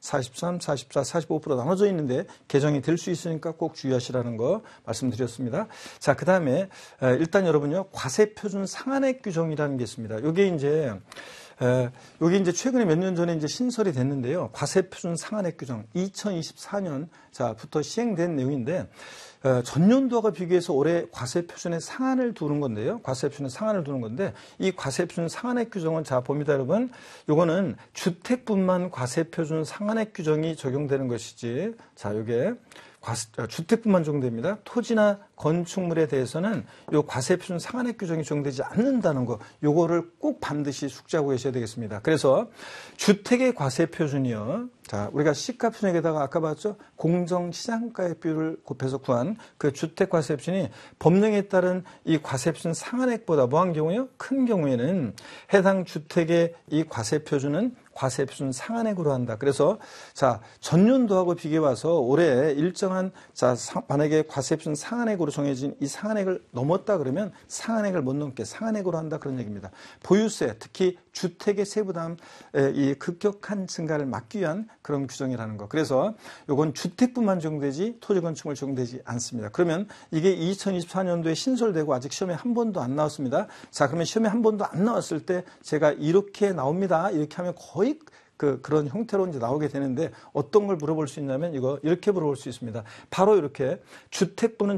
43, 44, 45% 나눠져 있는데 개정이 될 수 있으니까 꼭 주의하시라는 거 말씀드렸습니다. 자, 그 다음에 일단 여러분요, 과세표준 상한액 규정이라는 게 있습니다. 요게 이제 최근에 몇 년 전에 이제 신설이 됐는데요. 과세표준 상한액 규정 2024년부터 시행된 내용인데, 전년도와 비교해서 올해 과세표준의 상한을 두는 건데요. 과세표준의 상한을 두는 건데, 이 과세표준 상한액 규정은 자, 봅니다, 여러분. 요거는 주택분만 과세표준 상한액 규정이 적용되는 것이지, 자, 요게 주택뿐만 적용됩니다. 토지나 건축물에 대해서는 요 과세표준 상한액 규정이 적용되지 않는다는 거, 요거를 꼭 반드시 숙지하고 계셔야 되겠습니다. 그래서 주택의 과세표준이요. 자, 우리가 시가표준에다가 아까 봤죠? 공정시장가액 비율을 곱해서 구한 그 주택 과세표준이 법령에 따른 이 과세표준 상한액보다 뭐한 경우요? 큰 경우에는 해당 주택의 이 과세표준은 과세표준 상한액으로 한다. 그래서 자, 전년도하고 비교해 봐서 올해 일정한 자, 만약에 과세표준 상한액으로 정해진 이 상한액을 넘었다 그러면 상한액을 못 넘게 상한액으로 한다, 그런 얘기입니다. 보유세, 특히 주택의 세부담 이 급격한 증가를 막기 위한 그런 규정이라는 거. 그래서 이건 주택뿐만 적용되지 토지 건축물 적용되지 않습니다. 그러면 이게 2024년도에 신설되고 아직 시험에 한 번도 안 나왔습니다. 자, 그러면 시험에 한 번도 안 나왔을 때 제가 이렇게 나옵니다. 이렇게 하면 거의 그런 형태로 이제 나오게 되는데, 어떤 걸 물어볼 수 있냐면 이거 이렇게 물어볼 수 있습니다. 바로 이렇게 주택부는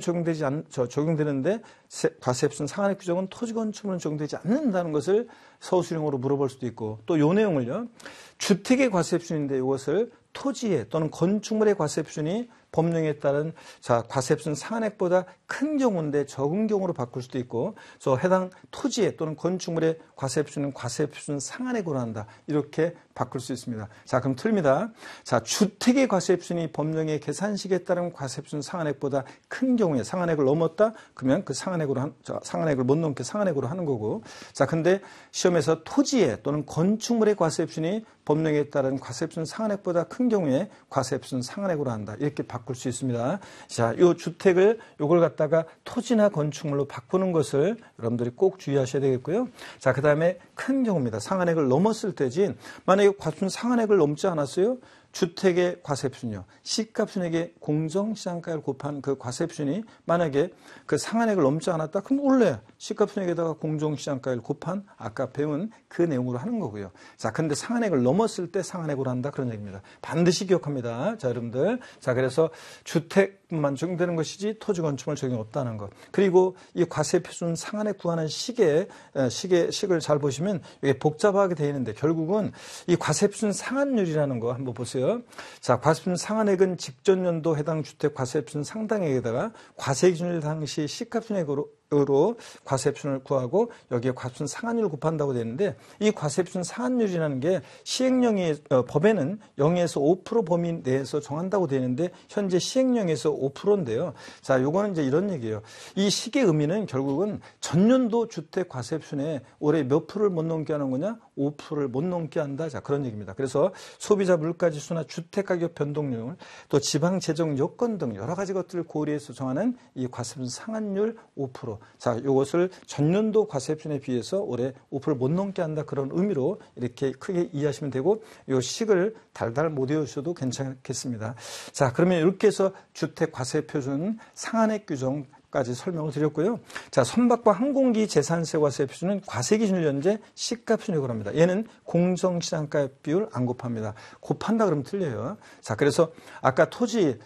적용되는데 과세표준 상한액 규정은 토지 건축물은 적용되지 않는다는 것을 서술형으로 물어볼 수도 있고, 또 요 내용을요, 주택의 과세표준인데 이것을 토지의 또는 건축물의 과세표준이 법령에 따른 자, 과세표준 상한액보다 큰 경우인데 적은 경우로 바꿀 수도 있고, 저 해당 토지의 또는 건축물의 과세표준은 과세표준 상한액으로 한다, 이렇게 바꿀 수 있습니다. 자, 그럼 틀립니다. 자, 주택의 과세표준이 법령의 계산식에 따른 과세표준 상한액보다 큰 경우에 상한액을 넘었다, 그러면 그 상한액을 못 넘게 상한액으로 하는 거고, 자, 근데 시험에서 토지의 또는 건축물의 과세표준이 법령에 따른 과세표준 상한액보다 큰 경우에 과세표준 상한액으로 한다, 이렇게 바꿀 수 있습니다. 자, 요 주택을 요걸 갖다가 토지나 건축물로 바꾸는 것을 여러분들이 꼭 주의하셔야 되겠고요. 자, 그 다음에 큰 경우입니다. 상한액을 넘었을 때지, 만약에 과세표준 상한액을 넘지 않았어요? 주택의 과세표준이요, 시가표준액의 공정시장가를 곱한 그 과세표준이 만약에 그 상한액을 넘지 않았다, 그럼 원래 시가표준액에다가 공정시장가를 곱한 아까 배운 그 내용으로 하는 거고요. 자, 근데 상한액을 넘었을 때 상한액으로 한다, 그런 얘기입니다. 반드시 기억합니다. 자, 여러분들. 자, 그래서 주택만 적용되는 것이지 토지 건축물 적용 없다는 것. 그리고 이 과세표준 상한액 구하는 식을 잘 보시면 이게 복잡하게 되어 있는데, 결국은 이 과세표준 상한율이라는 거 한번 보세요. 자, 과세표준 상한액은 직전 연도 해당 주택 과세표준 상당액에다가 과세기준일 당시 시가표준액으로 과세표준을 구하고 여기에 과세표준 상한율을 곱한다고 되는데, 이 과세표준 상한율이라는 게 시행령의 법에는 0에서 5% 범위 내에서 정한다고 되는데 현재 시행령에서 5%인데요. 자, 요거는 이제 이런 얘기예요. 이 식의 의미는 결국은 전년도 주택 과세표준에 올해 몇 프로를 못 넘게 하는 거냐? 5%를 못 넘게 한다. 자, 그런 얘기입니다. 그래서 소비자 물가지수나 주택가격 변동률, 또 지방 재정 여건 등 여러 가지 것들을 고려해서 정하는 이 과세표준 상한율 5%. 자, 이것을 전년도 과세표준에 비해서 올해 5%를 못 넘게 한다, 그런 의미로 이렇게 크게 이해하시면 되고, 이 식을 달달 못 외우셔도 괜찮겠습니다. 자, 그러면 이렇게 해서 주택 과세표준 상한액 규정 까지 설명을 드렸고요. 자, 선박과 항공기 재산세 과세표준은 과세기준일 현재 시가표준액으로 합니다. 얘는 공정시장가액 비율 안 곱합니다. 곱한다 그러면 틀려요. 자, 그래서 아까 토지,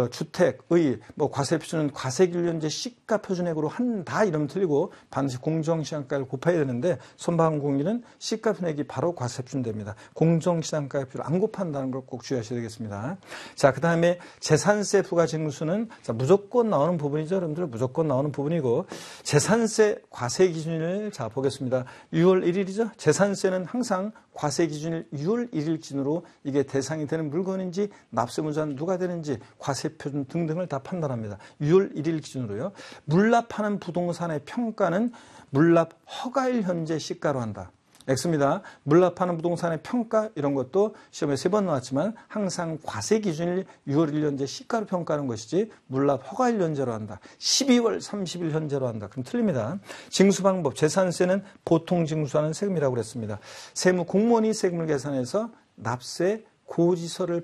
주택의 과세표준은 과세기준일 현재 시가표준액으로 한다 이러면 틀리고, 반드시 공정시장가액을 곱해야 되는데, 선박항공기는 시가표준액이 바로 과세표준 됩니다. 공정시장가액 비율 안 곱한다는 걸 꼭 주의하셔야 되겠습니다. 자, 그 다음에 재산세 부과징수는 자, 무조건 나오는 부분이죠. 여러분들 무조건 나오는 부분이고, 재산세 과세 기준일 자 보겠습니다. 6월 1일이죠. 재산세는 항상 과세 기준일 6월 1일 기준으로 이게 대상이 되는 물건인지 납세무자는 누가 되는지 과세표준 등등을 다 판단합니다. 6월 1일 기준으로요. 물납하는 부동산의 평가는 물납 허가일 현재 시가로 한다. X입니다. 물납하는 부동산의 평가 이런 것도 시험에 3번 나왔지만 항상 과세 기준일 6월 1일 현재 시가로 평가하는 것이지 물납 허가일 현재로 한다. 12월 30일 현재로 한다. 그럼 틀립니다. 징수 방법, 재산세는 보통 징수하는 세금이라고 그랬습니다. 세무 공무원이 세금을 계산해서 납세 고지서를